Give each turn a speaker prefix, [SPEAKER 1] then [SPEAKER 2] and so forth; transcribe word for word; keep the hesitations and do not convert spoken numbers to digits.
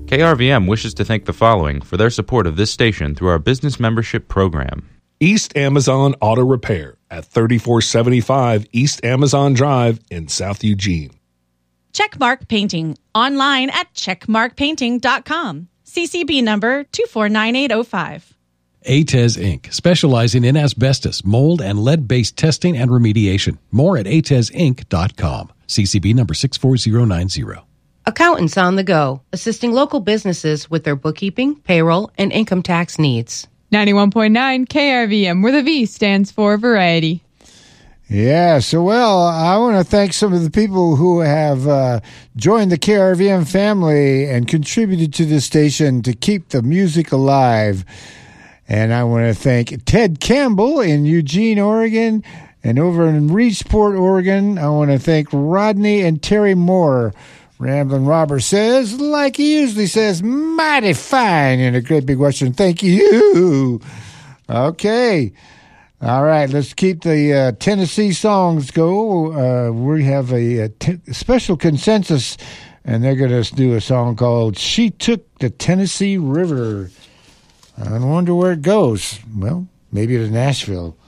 [SPEAKER 1] K R V M wishes to thank the following for their support of this station through our business membership program.
[SPEAKER 2] East Amazon Auto Repair at thirty-four seventy-five East Amazon Drive in South Eugene.
[SPEAKER 3] Checkmark Painting, online at checkmark painting dot com. C C B number two four nine eight oh five.
[SPEAKER 4] A T E S Incorporated, specializing in asbestos, mold, and lead-based testing and remediation. More at A T E S inc dot com. C C B number six four zero nine zero.
[SPEAKER 5] Accountants on the Go, assisting local businesses with their bookkeeping, payroll, and income tax needs.
[SPEAKER 6] ninety-one point nine K R V M, where the V stands for variety.
[SPEAKER 7] Yeah, so, well, I want to thank some of the people who have uh, joined the K R V M family and contributed to this station to keep the music alive. And I want to thank Ted Campbell in Eugene, Oregon, and over in Reedsport, Oregon. I want to thank Rodney and Terry Moore. Ramblin' Robert says, like he usually says, mighty fine in a great big Western. Thank you. Okay. All right, let's keep the uh, Tennessee songs go. Uh, we have a, a t- special consensus, and they're going to do a song called She Took the Tennessee River. I wonder where it goes. Well, maybe to Nashville.